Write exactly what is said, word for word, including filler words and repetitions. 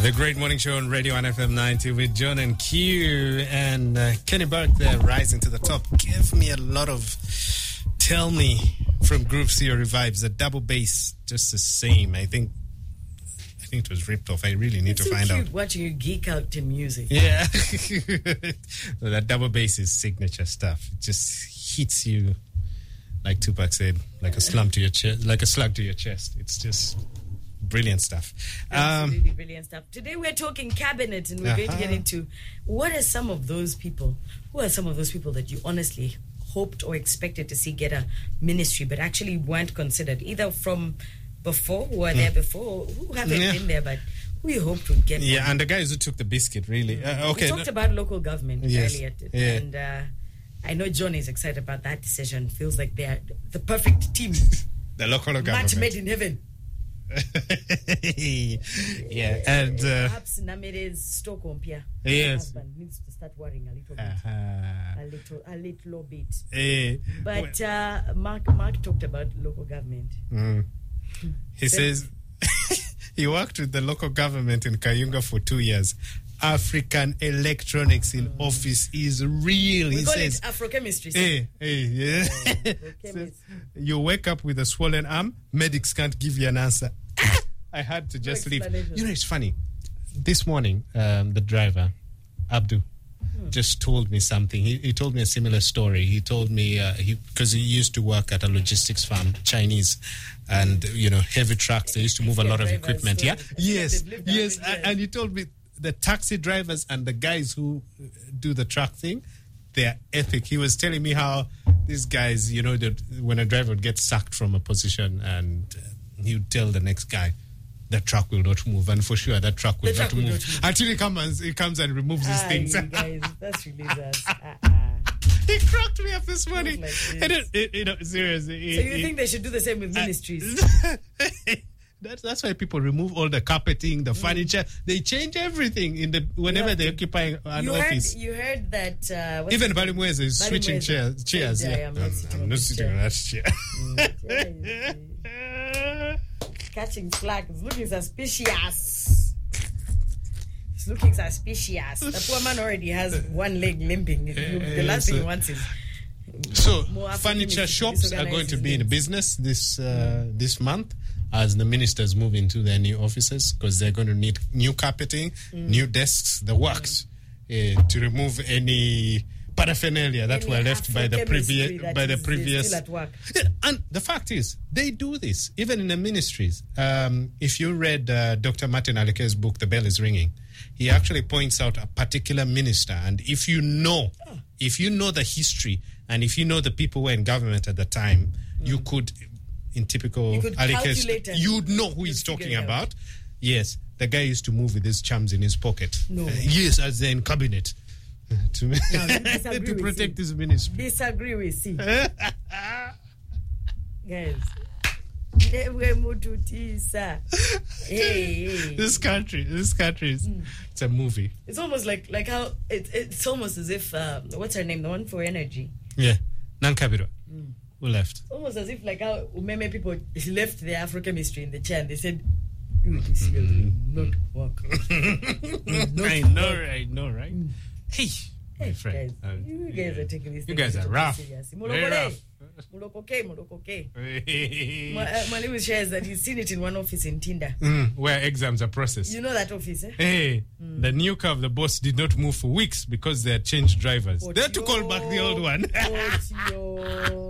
The Great Morning Show on Radio one F M ninety with John and Q and uh, Kenny Burke there rising to the top. Give me a lot of Tell Me from Groove Theory vibes. The double bass, just the same. I think I think it was ripped off. I really need it's to so find cute out. Watching you geek out to music. Yeah. Well, that double bass is signature stuff. It just hits you, like Tupac said, like a slump to your chest, like a slug to your chest. It's just brilliant stuff. Absolutely um, brilliant stuff. Today we're talking cabinet, and we're uh-huh. going to get into what are some of those people, who are some of those people that you honestly hoped or expected to see get a ministry, but actually weren't considered, either from before, who were there mm. before, who haven't yeah. been there, but who you hoped would get Yeah, one. And the guys who took the biscuit, really. Mm. Uh, okay. We talked no. about local government yes. earlier, yeah. and uh, I know John is excited about that decision. Feels like they're the perfect team. The local government. Match made in heaven. yeah, and uh, perhaps Namire's Stockholm Pia. Yes, husband needs to start worrying a little bit, uh-huh. a little, a little bit. Uh, but uh, Mark, Mark talked about local government. Mm. He says he worked with the local government in Kayunga for two years. African electronics in mm. office is real. We he call says, it Afrochemistry. Hey, hey, yeah. yeah says, you wake up with a swollen arm, medics can't give you an answer. I had to just leave. You know, it's funny. This morning, um, the driver, Abdu, hmm. just told me something. He, he told me a similar story. He told me, uh, he because he used to work at a logistics firm, Chinese, and, you know, heavy trucks. They used to move a lot of equipment. Yeah? Yes, yes. And, and he told me, the taxi drivers and the guys who do the truck thing, they're epic. He was telling me how these guys, you know, that when a driver would get sacked from a position and uh, he would tell the next guy, the truck will not move. And for sure, that truck will, the not, truck will move. not move. Until he comes, he comes and removes these ah, things. You guys, that's ridiculous. uh-uh. He cracked me up this morning. Like this. And it, it, you know, seriously. So it, you it, think they should do the same with ministries? That's that's why people remove all the carpeting, the furniture. Mm. They change everything in the whenever they occupy an you office. Heard, you heard that uh, even Balimweze is Balimweze switching chairs. Chairs, yeah. yeah. I'm not I'm, sitting, I'm on, not this sitting chair. on that chair. Mm, catching slack. It's looking suspicious. It's looking suspicious. The poor man already has one leg limping. The last thing he wants is. So, furniture shops are going to be in business this uh, mm. this month as the ministers move into their new offices because they're going to need new carpeting, mm. new desks, the works, mm. uh, to remove any paraphernalia that any were left by the previous by the is, previous. Still at work. Yeah, and the fact is, they do this even in the ministries. Um, if you read uh, Doctor Martin Aleke's book, The Bell is Ringing, he actually points out a particular minister, and if you know, oh. if you know the history. And if you know the people who were in government at the time, mm. you could, in typical Aleke's, you'd know who he's talking about. Yes, the guy used to move with his chums in his pocket. No. Uh, yes, as they're in cabinet. to no, to protect his ministry. Disagree with C. Guys. Hey, hey. This country, this country is, mm. it's a movie. It's almost like like how, it, it's almost as if, uh, what's her name, the one for energy? Yeah, Nankabirwa, mm. who left. Almost as if like how Umeme people left their Afrochemistry in the chair and they said, this will mm-hmm. not work. not I know, work. I know, right? Mm. Hey, hey, my friend. Guys, uh, you guys yeah. are taking this You guys are rough. Very rough. Mulokoke, Mulokoke. Mwalimu shares that he's seen it in one office in Tinder. Mm, where exams are processed. You know that office, eh? Hey, mm. the new car of the boss did not move for weeks because they had changed drivers. They had to call back the old one.